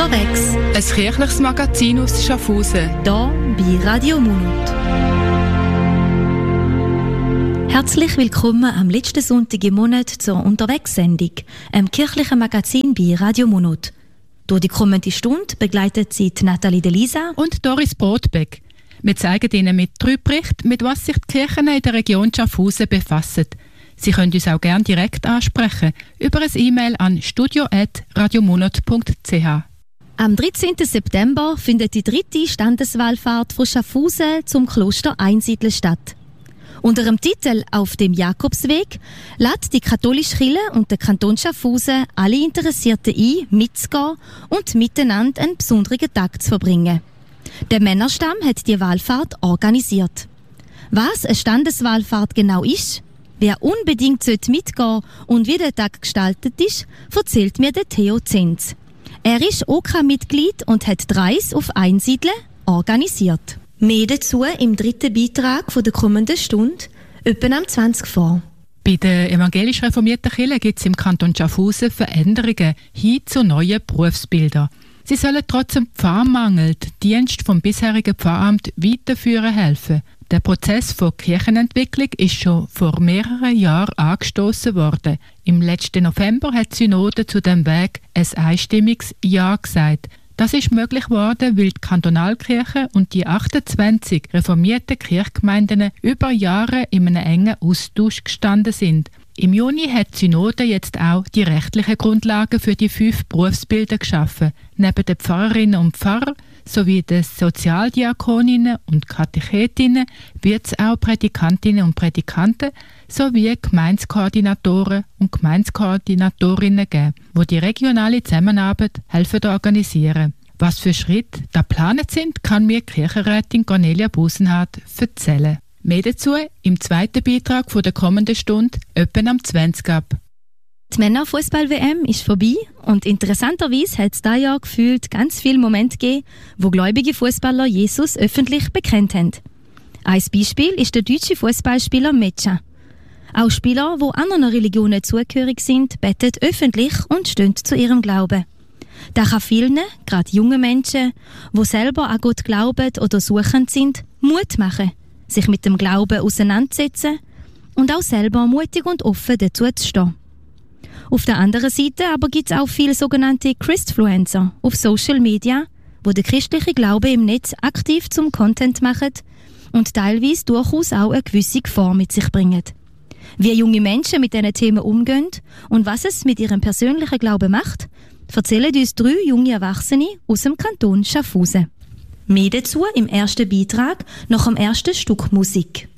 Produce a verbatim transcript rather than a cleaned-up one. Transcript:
Unterwegs. Ein kirchliches Magazin aus Schaffhausen. Hier bei Radio Munot. Herzlich willkommen am letzten Sonntag im Monat zur Unterwegs-Sendung, einem kirchlichen Magazin bei Radio Munot. Durch die kommende Stunde begleitet sie Nathalie Delisa und Doris Brotbeck. Wir zeigen Ihnen mit drei Berichten, mit was sich die Kirchen in der Region Schaffhausen befassen. Sie können uns auch gerne direkt ansprechen über ein E-Mail an studio at radiomunot punkt c h. Am dreizehnten September findet die dritte Standeswallfahrt von Schaffhausen zum Kloster Einsiedeln statt. Unter dem Titel «Auf dem Jakobsweg» lädt die katholische Kirche und der Kanton Schaffhausen alle Interessierten ein, mitzugehen und miteinander einen besonderen Tag zu verbringen. Der Männerstamm hat die Wallfahrt organisiert. Was eine Standeswallfahrt genau ist, wer unbedingt mitgehen sollte und wie der Tag gestaltet ist, erzählt mir der Theo Zenz. Er ist O K-Mitglied und hat die Reise auf Einsiedeln organisiert. Mehr dazu im dritten Beitrag von der kommenden Stunde, etwa am zwanzig vor. Bei der evangelisch reformierten Kirche gibt es im Kanton Schaffhausen Veränderungen hin zu neuen Berufsbildern. Sie sollen trotz dem Pfarrmangel den Dienst vom bisherigen Pfarramt weiterführen helfen. Der Prozess von Kirchenentwicklung ist schon vor mehreren Jahren angestoßen worden. Im letzten November hat die Synode zu dem Weg ein einstimmiges Ja gesagt. Das ist möglich geworden, weil die Kantonalkirche und die achtundzwanzig reformierten Kirchgemeinden über Jahre in einem engen Austausch gestanden sind. Im Juni hat die Synode jetzt auch die rechtlichen Grundlagen für die fünf Berufsbilder geschaffen. Neben den Pfarrerinnen und Pfarrern sowie den Sozialdiakoninnen und Katechetinnen wird es auch Prädikantinnen und Prädikanten sowie Gemeindekoordinatoren und Gemeindekoordinatorinnen geben, die die regionale Zusammenarbeit helfen zu organisieren. Was für Schritte da geplant sind, kann mir Kirchenrätin Cornelia Busenhardt erzählen. Mehr dazu im zweiten Beitrag von der kommenden Stunde, etwa am zwanzig ab. Die Männerfußball-W M ist vorbei und interessanterweise hat es dieses Jahr gefühlt ganz viele Momente gegeben, wo gläubige Fußballer Jesus öffentlich bekennt haben. Ein Beispiel ist der deutsche Fußballspieler Metscha. Auch Spieler, die anderen Religionen zugehörig sind, beten öffentlich und stehen zu ihrem Glauben. Das kann vielen, gerade jungen Menschen, die selber an Gott glauben oder suchend sind, Mut machen, sich mit dem Glauben auseinandersetzen und auch selber mutig und offen dazu zu stehen. Auf der anderen Seite aber gibt es auch viele sogenannte Christfluencer auf Social Media, die den christlichen Glauben im Netz aktiv zum Content machen und teilweise durchaus auch eine gewisse Gefahr mit sich bringen. Wie junge Menschen mit diesen Themen umgehen und was es mit ihrem persönlichen Glauben macht, erzählen uns drei junge Erwachsene aus dem Kanton Schaffhausen. Mehr dazu im ersten Beitrag nach dem ersten Stück Musik.